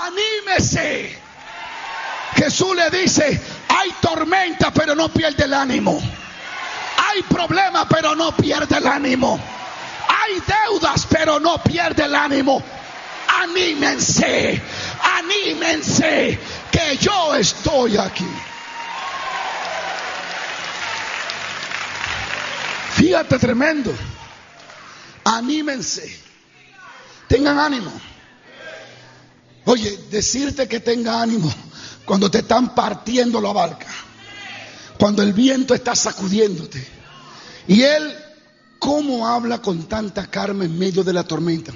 anímese. Jesús le dice, hay tormenta pero no pierde el ánimo. Hay problemas pero no pierde el ánimo. Hay deudas pero no pierde el ánimo. Anímense, anímense, que yo estoy aquí. Fíjate, tremendo. Anímense. Tengan ánimo. Oye, decirte que tenga ánimo cuando te están partiendo la barca, cuando el viento está sacudiéndote. Y él, ¿cómo habla con tanta calma en medio de la tormenta?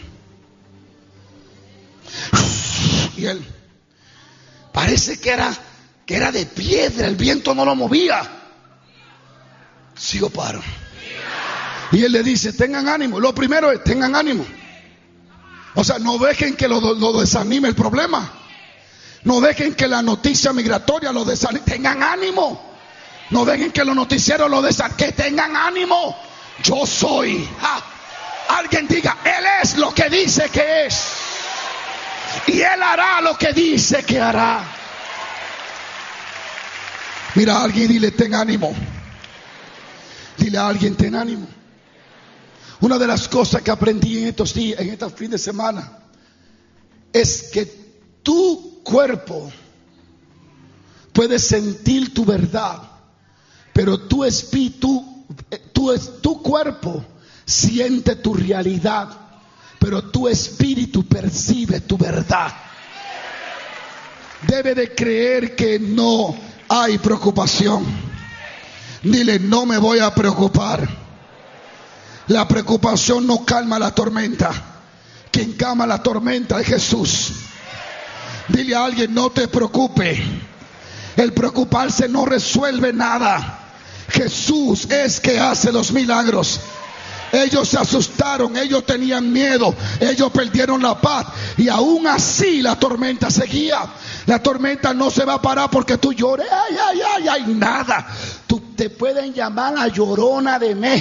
Y él, parece que era de piedra, el viento no lo movía. Sigo paro. Y él le dice, tengan ánimo. Lo primero es, tengan ánimo. O sea, no dejen que lo desanime el problema. No dejen que la noticia migratoria lo desanime. Tengan ánimo. No dejen que los noticieros lo desanimen. Que tengan ánimo. Yo soy. Alguien diga, Él es lo que dice que es. Y Él hará lo que dice que hará. Mira a alguien y dile, ten ánimo. Dile a alguien, ten ánimo. Una de las cosas que aprendí en estos días, en estos fines de semana, es que tu cuerpo puede sentir tu verdad, pero tu espíritu, tu cuerpo siente tu realidad, pero tu espíritu percibe tu verdad. Debe de creer que no hay preocupación. Dile, no me voy a preocupar. La preocupación no calma la tormenta. Quien calma la tormenta es Jesús. Dile a alguien, no te preocupes. El preocuparse no resuelve nada. Jesús es que hace los milagros. Ellos se asustaron, ellos tenían miedo, ellos perdieron la paz, y aún así la tormenta seguía. La tormenta no se va a parar porque tú llores, ay, nada. Tú te pueden llamar la Llorona de México.